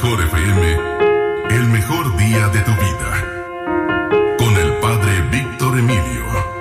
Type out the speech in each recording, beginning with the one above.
mejor FM, el mejor día de tu vida. Con el Padre Víctor Emilio.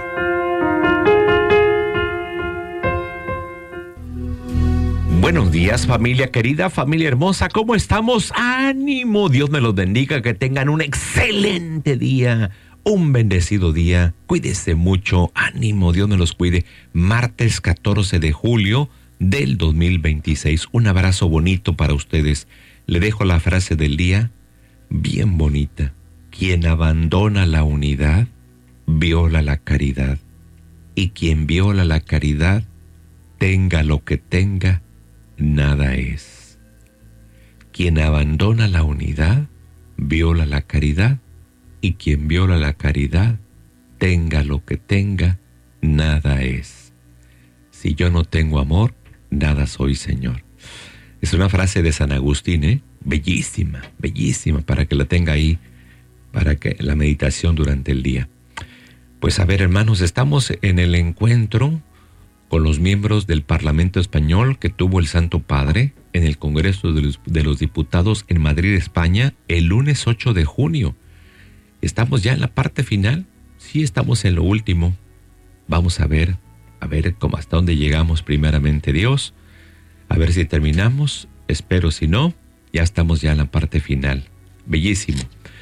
Buenos días, familia querida, familia hermosa, ¿cómo estamos? ¡Ánimo! Dios me los bendiga, que tengan un excelente día, un bendecido día. Cuídese mucho, ánimo, Dios me los cuide. Martes 14 de julio del 2026. Un abrazo bonito para ustedes. Le dejo la frase del día, bien bonita. Quien abandona la unidad, viola la caridad. Y quien viola la caridad, tenga lo que tenga, nada es. Quien abandona la unidad, viola la caridad, y quien viola la caridad, tenga lo que tenga, nada es. Si yo no tengo amor, nada soy, Señor. Es una frase de San Agustín, bellísima, bellísima, para que la tenga ahí, para que la meditación durante el día. Pues a ver, hermanos, estamos en el encuentro con los miembros del Parlamento Español que tuvo el Santo Padre en el Congreso de los Diputados en Madrid, España, el lunes 8 de junio. ¿Estamos ya en la parte final? Sí, estamos en lo último. Vamos a ver cómo hasta dónde llegamos, primeramente Dios. A ver si terminamos. Espero, si no, ya estamos ya en la parte final. Bellísimo.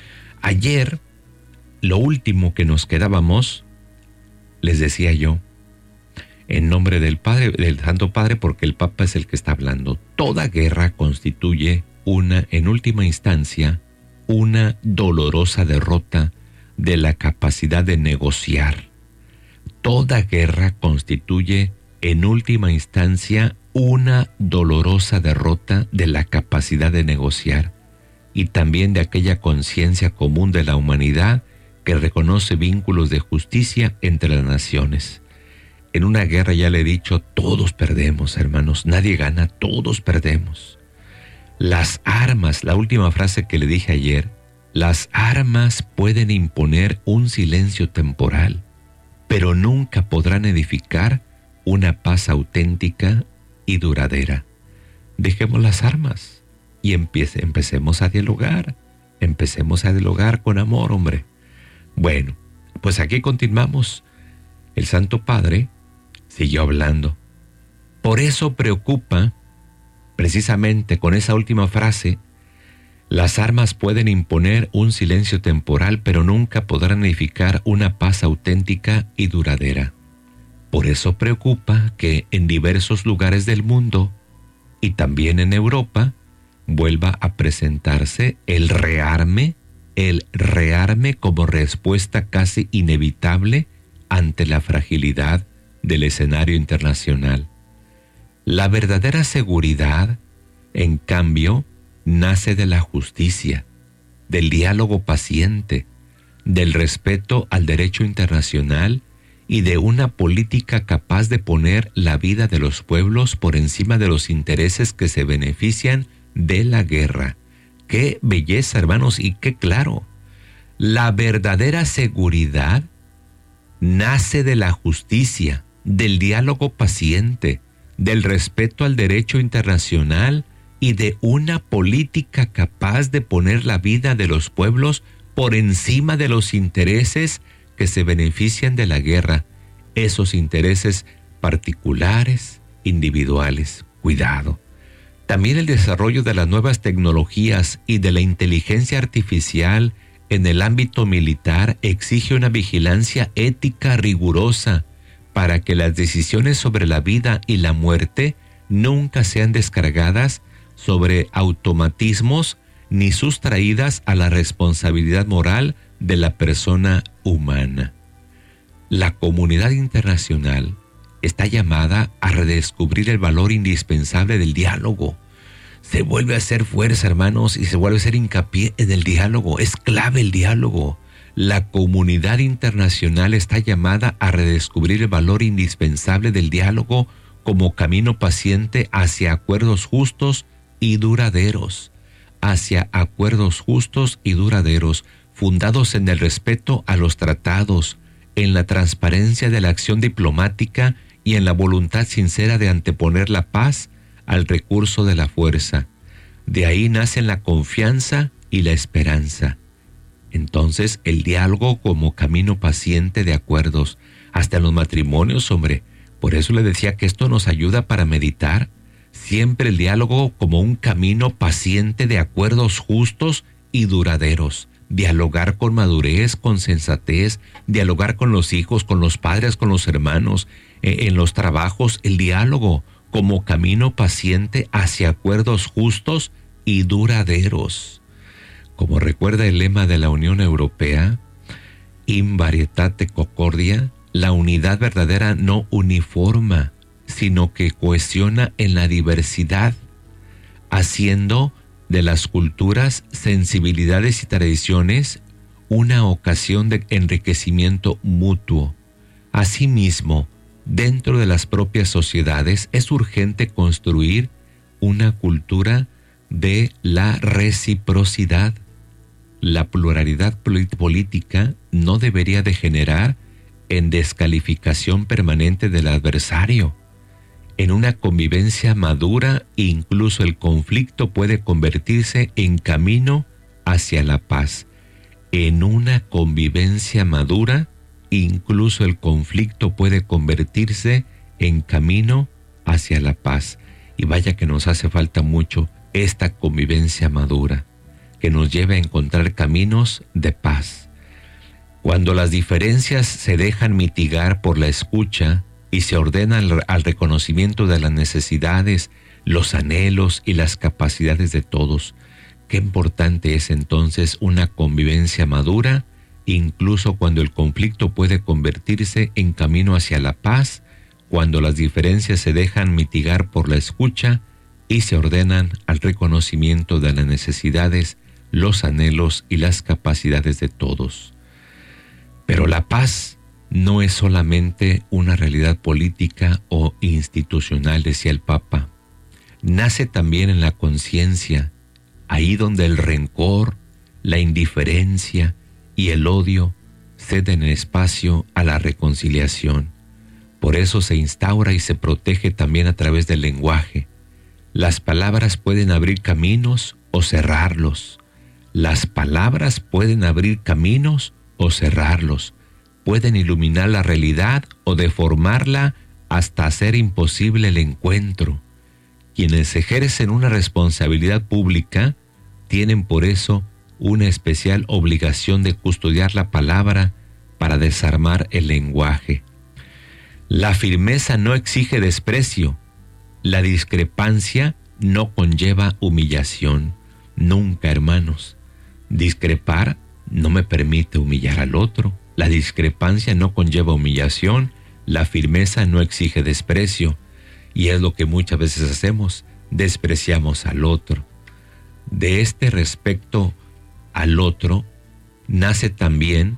Ayer, lo último que nos quedábamos, les decía yo, en nombre del Padre, del Santo Padre, porque el Papa es el que está hablando. Toda guerra constituye en última instancia, una dolorosa derrota de la capacidad de negociar. Toda guerra constituye, en última instancia, una dolorosa derrota de la capacidad de negociar y también de aquella conciencia común de la humanidad que reconoce vínculos de justicia entre las naciones. En una guerra, ya le he dicho, todos perdemos, hermanos. Nadie gana, todos perdemos. Las armas, la última frase que le dije ayer, las armas pueden imponer un silencio temporal, pero nunca podrán edificar una paz auténtica y duradera. Dejemos las armas y empecemos a dialogar. Empecemos a dialogar con amor, hombre. Bueno, pues aquí continuamos. El Santo Padre siguió hablando. Por eso preocupa, precisamente con esa última frase, las armas pueden imponer un silencio temporal, pero nunca podrán edificar una paz auténtica y duradera. Por eso preocupa que en diversos lugares del mundo, y también en Europa, vuelva a presentarse el rearme como respuesta casi inevitable ante la fragilidad del escenario internacional. La verdadera seguridad, en cambio, nace de la justicia, del diálogo paciente, del respeto al derecho internacional y de una política capaz de poner la vida de los pueblos por encima de los intereses que se benefician de la guerra. ¡Qué belleza, hermanos! Y qué claro. La verdadera seguridad nace de la justicia, del diálogo paciente, del respeto al derecho internacional y de una política capaz de poner la vida de los pueblos por encima de los intereses que se benefician de la guerra, esos intereses particulares, individuales. Cuidado. También el desarrollo de las nuevas tecnologías y de la inteligencia artificial en el ámbito militar exige una vigilancia ética rigurosa para que las decisiones sobre la vida y la muerte nunca sean descargadas sobre automatismos ni sustraídas a la responsabilidad moral de la persona humana. La comunidad internacional está llamada a redescubrir el valor indispensable del diálogo. Se vuelve a hacer fuerza, hermanos, y se vuelve a hacer hincapié en el diálogo. Es clave el diálogo. La comunidad internacional está llamada a redescubrir el valor indispensable del diálogo como camino paciente hacia acuerdos justos y duraderos. Hacia acuerdos justos y duraderos, fundados en el respeto a los tratados, en la transparencia de la acción diplomática y en la voluntad sincera de anteponer la paz al recurso de la fuerza. De ahí nacen la confianza y la esperanza. Entonces, el diálogo como camino paciente de acuerdos, hasta en los matrimonios, hombre. Por eso le decía que esto nos ayuda para meditar. Siempre el diálogo como un camino paciente de acuerdos justos y duraderos. Dialogar con madurez, con sensatez, dialogar con los hijos, con los padres, con los hermanos, en los trabajos. El diálogo como camino paciente hacia acuerdos justos y duraderos. Como recuerda el lema de la Unión Europea, in varietate concordia, la unidad verdadera no uniforma, sino que cohesiona en la diversidad, haciendo de las culturas, sensibilidades y tradiciones una ocasión de enriquecimiento mutuo. Asimismo, dentro de las propias sociedades es urgente construir una cultura de la reciprocidad. La pluralidad política no debería degenerar en descalificación permanente del adversario. En una convivencia madura, incluso el conflicto puede convertirse en camino hacia la paz. En una convivencia madura, incluso el conflicto puede convertirse en camino hacia la paz. Y vaya que nos hace falta mucho esta convivencia madura, que nos lleve a encontrar caminos de paz. Cuando las diferencias se dejan mitigar por la escucha y se ordena al reconocimiento de las necesidades, los anhelos y las capacidades de todos. Qué importante es entonces una convivencia madura, incluso cuando el conflicto puede convertirse en camino hacia la paz, cuando las diferencias se dejan mitigar por la escucha y se ordenan al reconocimiento de las necesidades, los anhelos y las capacidades de todos. Pero la paz no es solamente una realidad política o institucional, decía el Papa. Nace también en la conciencia, ahí donde el rencor, la indiferencia y el odio ceden espacio a la reconciliación. Por eso se instaura y se protege también a través del lenguaje. Las palabras pueden abrir caminos o cerrarlos. Las palabras pueden abrir caminos o cerrarlos. Pueden iluminar la realidad o deformarla hasta hacer imposible el encuentro. Quienes ejercen una responsabilidad pública tienen por eso una especial obligación de custodiar la palabra para desarmar el lenguaje. La firmeza no exige desprecio. La discrepancia no conlleva humillación. Nunca, hermanos. Discrepar no me permite humillar al otro. La discrepancia no conlleva humillación, la firmeza no exige desprecio, y es lo que muchas veces hacemos, despreciamos al otro. De este respecto al otro nace también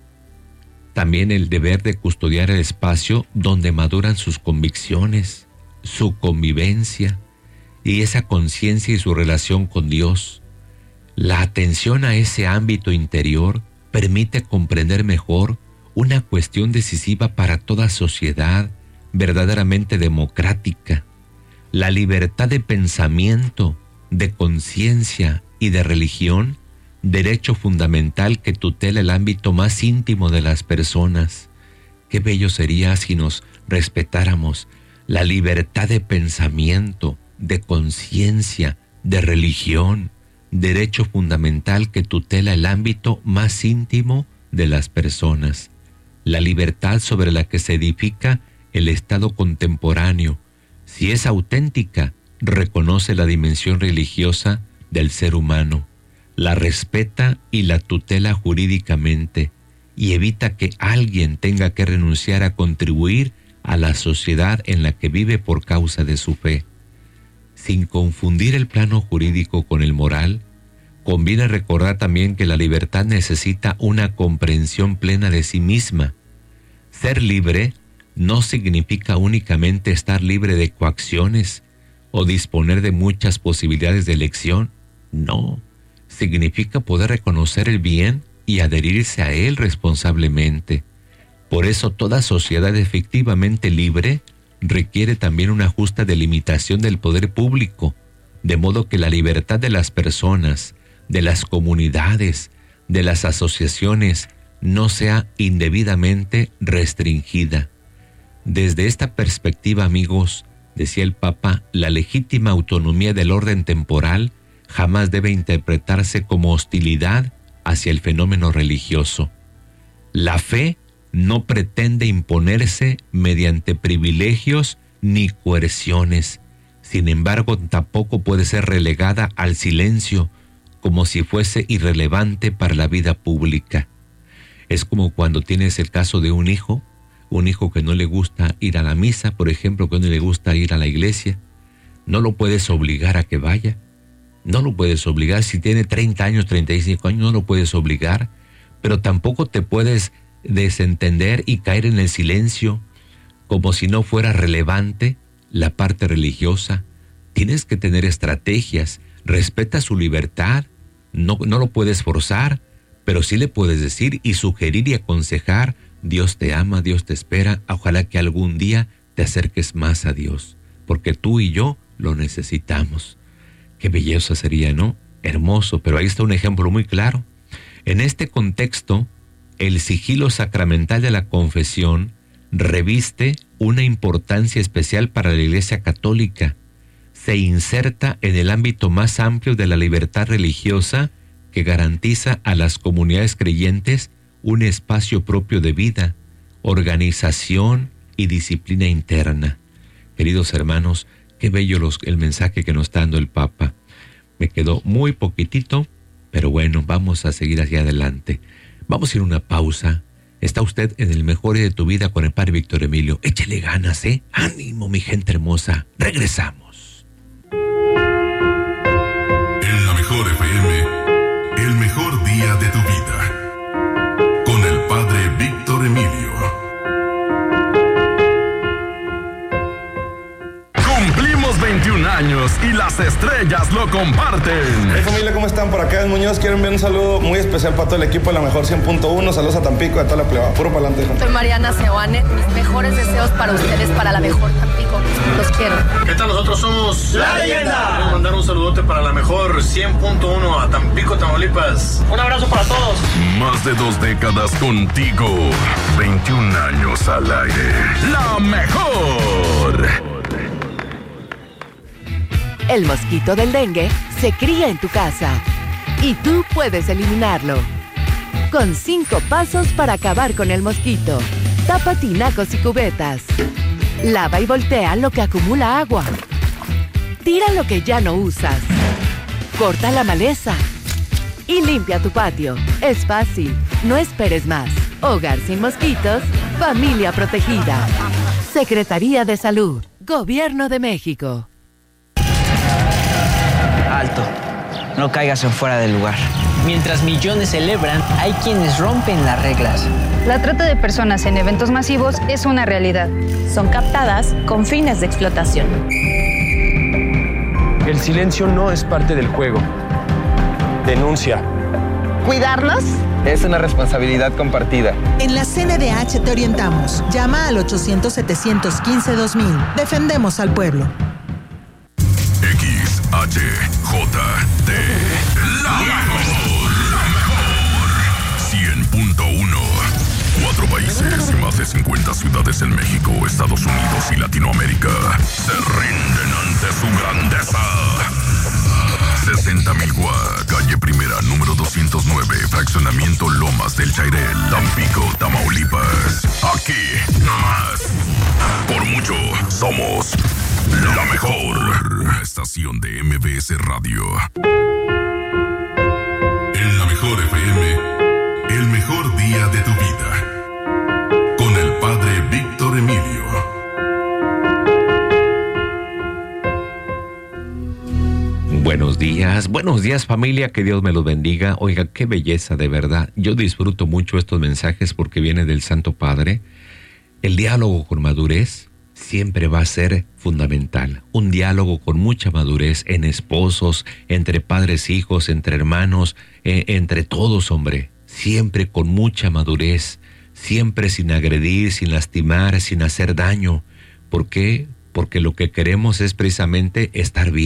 el deber de custodiar el espacio donde maduran sus convicciones, su convivencia y esa conciencia y su relación con Dios. La atención a ese ámbito interior permite comprender mejor una cuestión decisiva para toda sociedad verdaderamente democrática. La libertad de pensamiento, de conciencia y de religión, derecho fundamental que tutela el ámbito más íntimo de las personas. Qué bello sería si nos respetáramos la libertad de pensamiento, de conciencia, de religión, derecho fundamental que tutela el ámbito más íntimo de las personas, la libertad sobre la que se edifica el Estado contemporáneo. Si es auténtica, reconoce la dimensión religiosa del ser humano, la respeta y la tutela jurídicamente y evita que alguien tenga que renunciar a contribuir a la sociedad en la que vive por causa de su fe. Sin confundir el plano jurídico con el moral, conviene recordar también que la libertad necesita una comprensión plena de sí misma. Ser libre no significa únicamente estar libre de coacciones o disponer de muchas posibilidades de elección. No, significa poder reconocer el bien y adherirse a él responsablemente. Por eso toda sociedad efectivamente libre requiere también una justa delimitación del poder público de modo que la libertad de las personas, de las comunidades, de las asociaciones, no sea indebidamente restringida. Desde esta perspectiva, amigos, decía el Papa, la legítima autonomía del orden temporal jamás debe interpretarse como hostilidad hacia el fenómeno religioso. La fe no pretende imponerse mediante privilegios ni coerciones. Sin embargo, tampoco puede ser relegada al silencio como si fuese irrelevante para la vida pública. Es como cuando tienes el caso de un hijo que no le gusta ir a la misa, por ejemplo, que no le gusta ir a la iglesia. No lo puedes obligar a que vaya. No lo puedes obligar. Si tiene 30 años, 35 años, no lo puedes obligar. Pero tampoco te puedes desentender y caer en el silencio como si no fuera relevante la parte religiosa. Tienes que tener estrategias. Respeta su libertad. No lo puedes forzar, pero sí le puedes decir y sugerir y aconsejar: Dios te ama, Dios te espera, ojalá que algún día te acerques más a Dios, porque tú y yo lo necesitamos. Qué belleza sería, ¿no? Hermoso, pero ahí está un ejemplo muy claro. En este contexto, el sigilo sacramental de la confesión reviste una importancia especial para la Iglesia Católica. Se inserta en el ámbito más amplio de la libertad religiosa que garantiza a las comunidades creyentes un espacio propio de vida, organización y disciplina interna. Queridos hermanos, qué bello el mensaje que nos está dando el Papa. Me quedó muy poquitito, pero bueno, vamos a seguir hacia adelante. Vamos a ir a una pausa. Está usted en el mejor día de tu vida con el Padre Víctor Emilio. Échele ganas, ¿eh? Ánimo, mi gente hermosa. Regresamos. En la mejor FM, el mejor día de tu vida. Con el Padre Víctor Emilio. Cumplimos 21 años y las estrellas lo comparten. Hey familia, ¿cómo están? Por acá en Muñoz. Quiero enviar un saludo muy especial para todo el equipo de la mejor 100.1. Saludos a Tampico, a toda la pleba. Puro pa'lante, hijo. Soy Mariana Seoane. Mis mejores deseos para ustedes, para la mejor Tampico. Los quiero. ¿Qué tal? Nosotros somos La Leyenda. Quiero mandar un saludote para la mejor 100.1 a Tampico, Tamaulipas. Un abrazo para todos. Más de 2 décadas contigo. 21 años al aire. La mejor. El mosquito del dengue se cría en tu casa y tú puedes eliminarlo. Con 5 pasos para acabar con el mosquito. Tapa tinacos y cubetas. Lava y voltea lo que acumula agua. Tira lo que ya no usas. Corta la maleza. Y limpia tu patio. Es fácil. No esperes más. Hogar sin mosquitos. Familia protegida. Secretaría de Salud. Gobierno de México. Alto, no caigas en fuera del lugar. Mientras millones celebran, hay quienes rompen las reglas. La trata de personas en eventos masivos es una realidad. Son captadas con fines de explotación. El silencio no es parte del juego. Denuncia. ¿Cuidarnos? Es una responsabilidad compartida. En la CNDH te orientamos. Llama al 800-715-2000. Defendemos al pueblo. XHJT, la mejor 100.1. 4 países y más de 50 ciudades en México, Estados Unidos y Latinoamérica se rinden ante su grandeza. 60,000 Guá, calle Primera, número 209, fraccionamiento Lomas del Chairel, Tampico, Tamaulipas. Aquí, nomás. Por mucho, somos la mejor estación de MBS Radio. En la mejor FM, el mejor día de tu vida. Con el Padre Víctor Emilio. Buenos días familia, que Dios me los bendiga. Oiga, qué belleza de verdad. Yo disfruto mucho estos mensajes porque viene del Santo Padre. El diálogo con madurez siempre va a ser fundamental. Un diálogo con mucha madurez en esposos, entre padres, hijos, entre hermanos, entre todos, hombre. Siempre con mucha madurez, siempre sin agredir, sin lastimar, sin hacer daño. ¿Por qué? Porque lo que queremos es precisamente estar bien.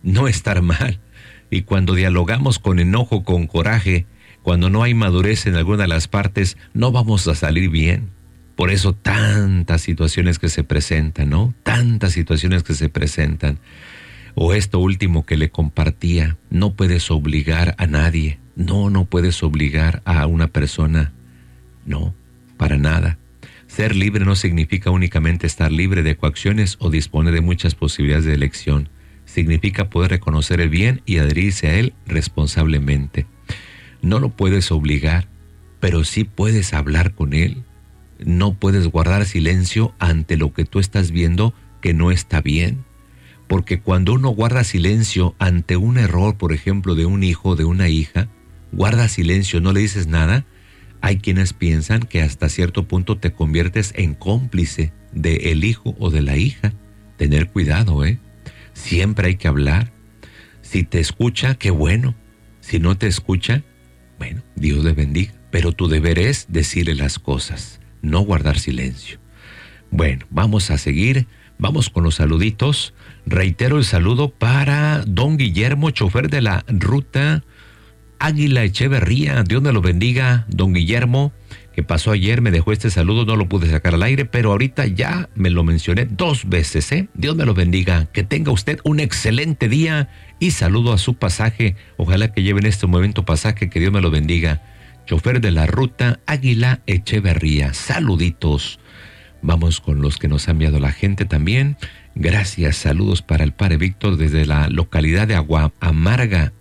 no estar mal. Y cuando dialogamos con enojo, con coraje, cuando no hay madurez en alguna de las partes, no vamos a salir bien. Por eso tantas situaciones que se presentan, ¿no? Tantas situaciones que se presentan. O esto último que le compartía, no puedes obligar a nadie. No puedes obligar a una persona. No, para nada. Ser libre no significa únicamente estar libre de coacciones o disponer de muchas posibilidades de elección. Significa poder reconocer el bien y adherirse a él responsablemente. No lo puedes obligar, pero sí puedes hablar con él. No puedes guardar silencio ante lo que tú estás viendo que no está bien. Porque cuando uno guarda silencio ante un error, por ejemplo, de un hijo o de una hija, guarda silencio, no le dices nada, hay quienes piensan que hasta cierto punto te conviertes en cómplice del hijo o de la hija. Tener cuidado, Siempre hay que hablar. Si te escucha, qué bueno. Si no te escucha, bueno, Dios le bendiga. Pero tu deber es decirle las cosas, no guardar silencio. Bueno, vamos a seguir. Vamos con los saluditos. Reitero el saludo para don Guillermo, chofer de la ruta Águila Echeverría. Dios me lo bendiga, don Guillermo, que pasó ayer, me dejó este saludo, no lo pude sacar al aire, pero ahorita ya me lo mencioné 2 veces, Dios me lo bendiga, que tenga usted un excelente día y saludo a su pasaje. Ojalá que lleve en este momento pasaje, que Dios me lo bendiga. Chofer de la ruta Águila Echeverría, saluditos. Vamos con los que nos ha enviado la gente también. Gracias, saludos para el padre Víctor desde la localidad de Agua Amarga,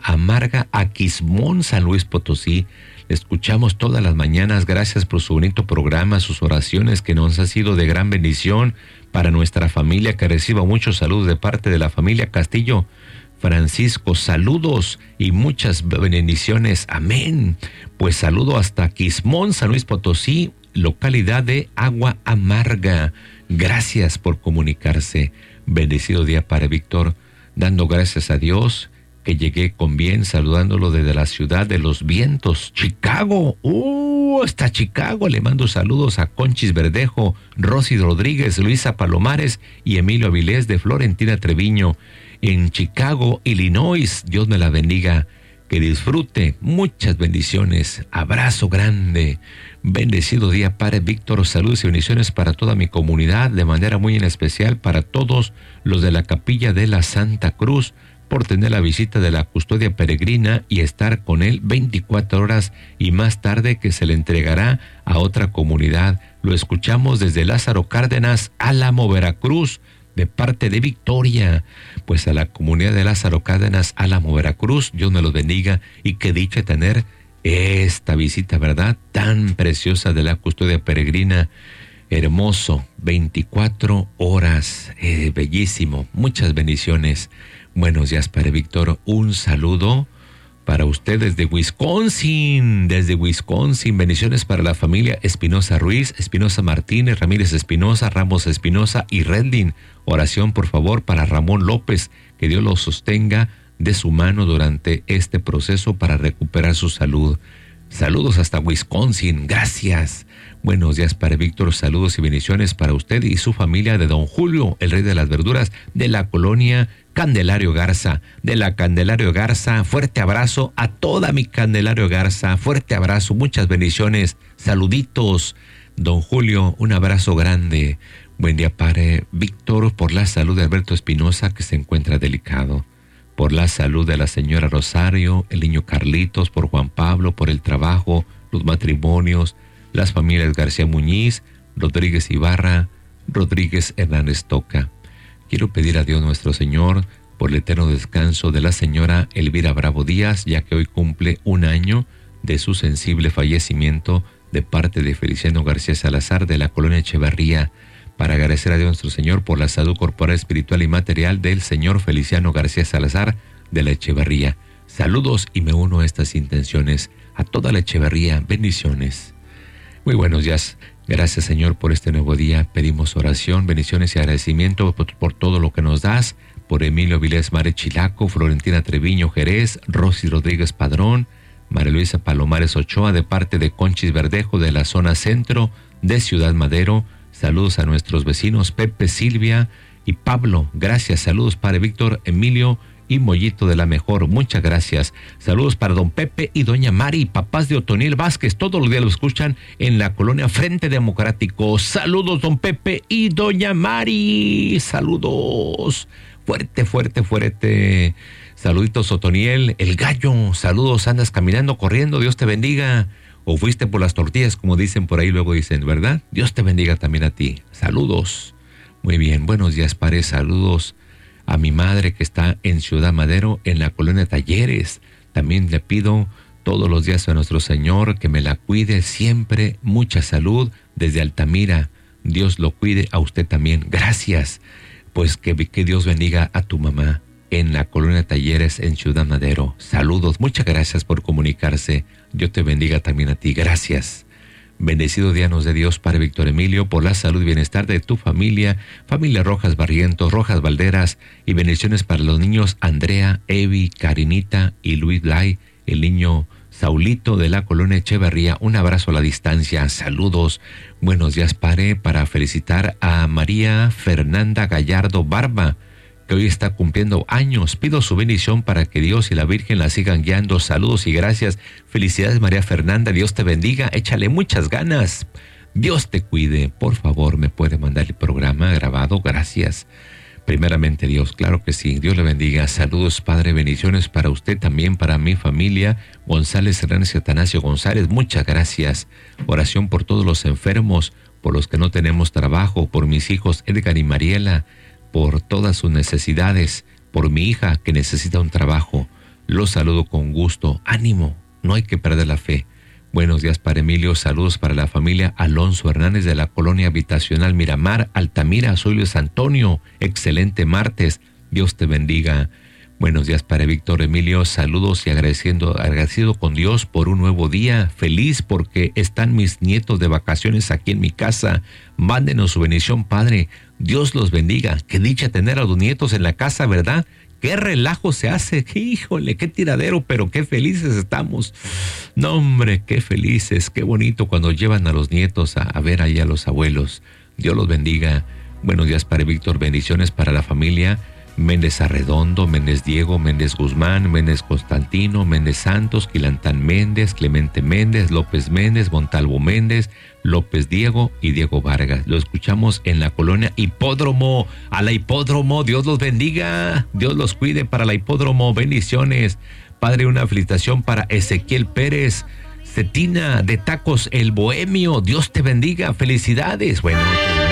Aquismón, San Luis Potosí. Le escuchamos todas las mañanas. Gracias por su bonito programa, sus oraciones que nos ha sido de gran bendición para nuestra familia, que reciba muchos saludos de parte de la familia Castillo Francisco. Saludos y muchas bendiciones. Amén. Pues saludo hasta Aquismón, San Luis Potosí, localidad de Agua Amarga. Gracias por comunicarse. Bendecido día para Víctor, dando gracias a Dios que llegué con bien, saludándolo desde la ciudad de los vientos, Chicago. Hasta Chicago. Le mando saludos a Conchis Verdejo, Rosy Rodríguez, Luisa Palomares y Emilio Avilés de Florentina Treviño en Chicago, Illinois. Dios me la bendiga. Que disfrute. Muchas bendiciones. Abrazo grande. Bendecido día, Padre Víctor. Saludos y bendiciones para toda mi comunidad, de manera muy en especial para todos los de la Capilla de la Santa Cruz, por tener la visita de la custodia peregrina y estar con él 24 horas y más tarde que se le entregará a otra comunidad. Lo escuchamos desde Lázaro Cárdenas, Álamo, Veracruz, de parte de Victoria. Pues a la comunidad de Lázaro Cárdenas, Álamo, Veracruz, Dios me los bendiga y que dicha tener esta visita, ¿verdad? Tan preciosa de la custodia peregrina. Hermoso, 24 horas, bellísimo, muchas bendiciones. Buenos días, Padre Víctor, un saludo para usted desde Wisconsin, bendiciones para la familia Espinosa Ruiz, Espinosa Martínez, Ramírez Espinosa, Ramos Espinosa y Redlin. Oración, por favor, para Ramón López, que Dios lo sostenga de su mano durante este proceso para recuperar su salud. Saludos hasta Wisconsin, gracias. Buenos días, Padre Víctor, saludos y bendiciones para usted y su familia de don Julio, el rey de las verduras, de la colonia Candelario Garza, fuerte abrazo a toda mi Candelario Garza, fuerte abrazo, muchas bendiciones, saluditos, don Julio, un abrazo grande. Buen día, Padre Víctor, por la salud de Alberto Espinosa, que se encuentra delicado, por la salud de la señora Rosario, el niño Carlitos, por Juan Pablo, por el trabajo, los matrimonios, las familias García Muñiz, Rodríguez Ibarra, Rodríguez Hernández Toca. Quiero pedir a Dios nuestro Señor por el eterno descanso de la señora Elvira Bravo Díaz, ya que hoy cumple 1 año de su sensible fallecimiento, de parte de Feliciano García Salazar de la colonia Echeverría, para agradecer a Dios nuestro Señor por la salud corporal, espiritual y material del señor Feliciano García Salazar de la Echeverría. Saludos y me uno a estas intenciones. A toda la Echeverría, bendiciones. Muy buenos días. Gracias, Señor, por este nuevo día. Pedimos oración, bendiciones y agradecimiento por todo lo que nos das. Por Emilio Avilés Mare Chilaco, Florentina Treviño Jerez, Rosy Rodríguez Padrón, María Luisa Palomares Ochoa, de parte de Conchis Verdejo de la zona centro de Ciudad Madero. Saludos a nuestros vecinos Pepe, Silvia y Pablo. Gracias, saludos, Padre Víctor, Emilio y mollito de la mejor. Muchas gracias. Saludos para don Pepe y doña Mari, papás de Otoniel Vázquez. Todos los días lo escuchan en la colonia Frente Democrático. Saludos, don Pepe y doña Mari. Saludos. Fuerte, fuerte, fuerte. Saluditos, Otoniel, el gallo. Saludos, andas caminando, corriendo. Dios te bendiga. O fuiste por las tortillas, como dicen por ahí, luego dicen, ¿verdad? Dios te bendiga también a ti. Saludos. Muy bien, buenos días, padre. Saludos a mi madre que está en Ciudad Madero, en la colonia Talleres. También le pido todos los días a nuestro Señor que me la cuide siempre. Mucha salud desde Altamira. Dios lo cuide a usted también. Gracias. Pues que Dios bendiga a tu mamá en la colonia Talleres en Ciudad Madero. Saludos, muchas gracias por comunicarse. Dios te bendiga también a ti. Gracias. Bendecido día nos dé Dios, Padre Víctor Emilio, por la salud y bienestar de tu familia, familia Rojas Barrientos, Rojas Valderas, y bendiciones para los niños Andrea, Evi, Karinita y Luis Blay, el niño Saulito de la colonia Echeverría. Un abrazo a la distancia. Saludos. Buenos días, Padre, para felicitar a María Fernanda Gallardo Barba, que hoy está cumpliendo años. Pido su bendición para que Dios y la Virgen la sigan guiando. Saludos y gracias. Felicidades, María Fernanda. Dios te bendiga. Échale muchas ganas. Dios te cuide. Por favor, ¿me puede mandar el programa grabado? Gracias. Primeramente Dios, claro que sí. Dios le bendiga. Saludos, Padre. Bendiciones para usted también, para mi familia. González Hernández y Atanasio González. Muchas gracias. Oración por todos los enfermos, por los que no tenemos trabajo, por mis hijos Edgar y Mariela, por todas sus necesidades, por mi hija que necesita un trabajo. Los saludo con gusto. Ánimo, no hay que perder la fe. Buenos días, Padre Emilio. Saludos para la familia Alonso Hernández de la colonia habitacional Miramar, Altamira. Soy Luis Antonio. Excelente martes. Dios te bendiga. Buenos días, Padre Víctor Emilio. Saludos y agradecido con Dios por un nuevo día. Feliz porque están mis nietos de vacaciones aquí en mi casa. Mándenos su bendición, Padre. Dios los bendiga. Qué dicha tener a los nietos en la casa, ¿verdad? Qué relajo se hace. Híjole, qué tiradero, pero qué felices estamos. No, hombre, qué felices. Qué bonito cuando llevan a los nietos a ver ahí a los abuelos. Dios los bendiga. Buenos días, Padre Víctor. Bendiciones para la familia Méndez Arredondo, Méndez Diego, Méndez Guzmán, Méndez Constantino, Méndez Santos, Quilantán Méndez, Clemente Méndez, López Méndez, Montalvo Méndez, López Diego y Diego Vargas. Lo escuchamos en la colonia Hipódromo. A la Hipódromo, Dios los bendiga, Dios los cuide para la Hipódromo. Bendiciones. Padre, una felicitación para Ezequiel Pérez Cetina de Tacos El Bohemio. Dios te bendiga, felicidades. Bueno,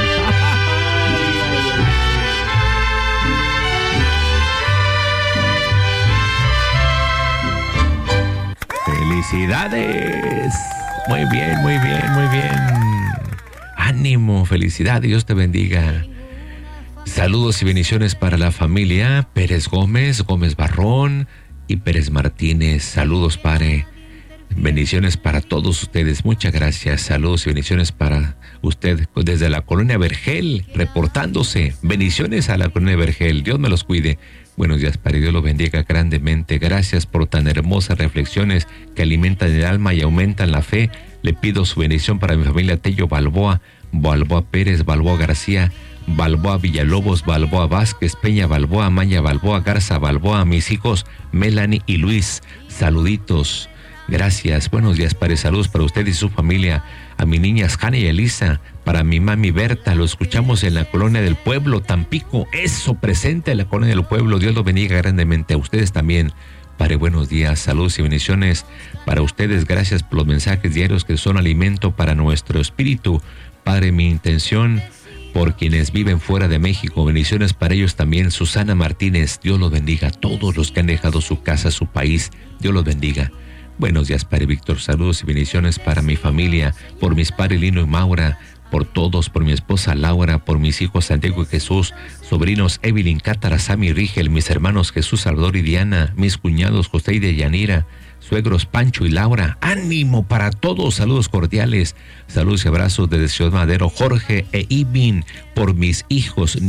felicidades. Muy bien, muy bien, muy bien. Ánimo, felicidades, Dios te bendiga. Saludos y bendiciones para la familia Pérez Gómez, Gómez Barrón y Pérez Martínez. Saludos, Padre. Bendiciones para todos ustedes. Muchas gracias. Saludos y bendiciones para usted desde la colonia Vergel, reportándose. Bendiciones a la colonia Vergel. Dios me los cuide. Buenos días, Padre. Dios los bendiga grandemente. Gracias por tan hermosas reflexiones que alimentan el alma y aumentan la fe. Le pido su bendición para mi familia Tello Balboa, Balboa Pérez, Balboa García, Balboa Villalobos, Balboa Vázquez, Peña Balboa, Maña Balboa, Garza Balboa, mis hijos Melanie y Luis. Saluditos. Gracias. Buenos días, Padre. Saludos para usted y su familia. A mis niñas Hanna y Elisa, para mi mami Berta. Lo escuchamos en la colonia del pueblo, Tampico. Eso, presente en la colonia del pueblo. Dios lo bendiga grandemente. A ustedes también, Padre. Buenos días, saludos y bendiciones para ustedes. Gracias por los mensajes diarios que son alimento para nuestro espíritu. Padre, mi intención por quienes viven fuera de México. Bendiciones para ellos también. Susana Martínez. Dios los bendiga. Todos los que han dejado su casa, su país. Dios los bendiga. Buenos días, Padre Víctor. Saludos y bendiciones para mi familia, por mis padres Lino y Maura, por todos, por mi esposa Laura, por mis hijos Santiago y Jesús, sobrinos Evelyn, Cátara, Sammy y Rigel, mis hermanos Jesús, Salvador y Diana, mis cuñados José y Deyanira, suegros Pancho y Laura. ¡Ánimo para todos! Saludos cordiales. Saludos y abrazos desde Ciudad Madero, Jorge e Ivin, por mis hijos,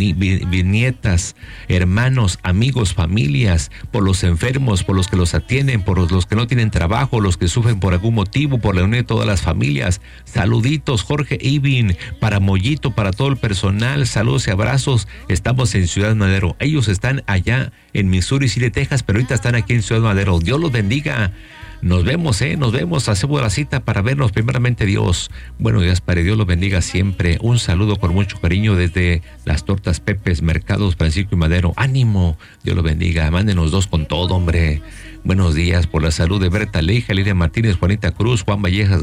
nietas, hermanos, amigos, familias, por los enfermos, por los que los atienden, por los que no tienen trabajo, los que sufren por algún motivo, por la unión de todas las familias. Saluditos, Jorge e Ivin, para Mollito, para todo el personal. Saludos y abrazos. Estamos en Ciudad Madero. Ellos están allá en Missouri City, Texas, pero ahorita están aquí en Ciudad Madero. Dios los bendiga. Nos vemos, hacemos la cita para vernos, primeramente Dios. Buenos días, Padre, Dios los bendiga siempre. Un saludo con mucho cariño desde las tortas Pepes, Mercados Francisco y Madero. ¡Ánimo! Dios los bendiga. Mándenos 2 con todo, hombre. Buenos días, por la salud de Berta Leija, Lidia Martínez, Juanita Cruz, Juan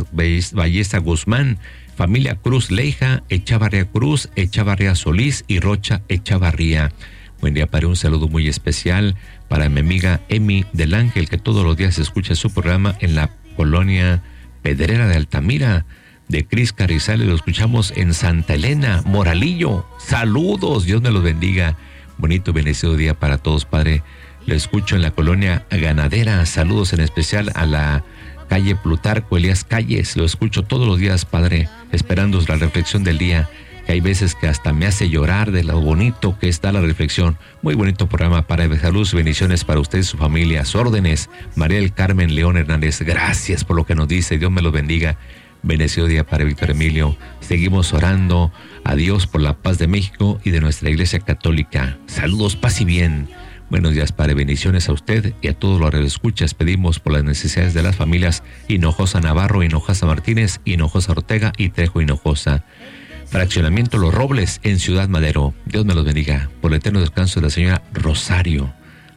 Valleza Guzmán, familia Cruz Leija, Echavarría Cruz, Echavarría Solís y Rocha Echavarría. Buen día, Padre, un saludo muy especial para mi amiga Emi del Ángel, que todos los días escucha su programa en la colonia Pedrera de Altamira. De Cris Carrizales, lo escuchamos en Santa Elena, Moralillo. Saludos, Dios me los bendiga. Bonito y bendecido día para todos, Padre. Lo escucho en la colonia Ganadera. Saludos en especial a la calle Plutarco Elías Calles. Lo escucho todos los días, Padre, esperando la reflexión del día. Que hay veces que hasta me hace llorar de lo bonito que está la reflexión. Muy bonito programa, para salud y bendiciones para usted y su familia. Órdenes, María del Carmen León Hernández, gracias por lo que nos dice, Dios me los bendiga. Bendecido día para Víctor Emilio. Seguimos orando a Dios por la paz de México y de nuestra Iglesia Católica. Saludos, paz y bien. Buenos días, Padre, bendiciones a usted y a todos los radioescuchas. Pedimos por las necesidades de las familias Hinojosa Navarro, Hinojosa Martínez, Hinojosa Ortega y Trejo Hinojosa. Fraccionamiento Los Robles en Ciudad Madero. Dios me los bendiga. Por el eterno descanso de la señora Rosario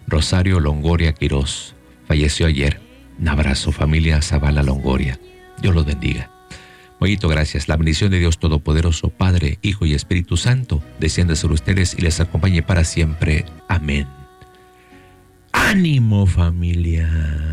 Longoria Quirós. Falleció ayer. Un abrazo, familia Zavala Longoria. Dios los bendiga. Mollito, gracias. La bendición de Dios Todopoderoso, Padre, Hijo y Espíritu Santo, descienda sobre ustedes y les acompañe para siempre. Amén. ¡Ánimo, familia!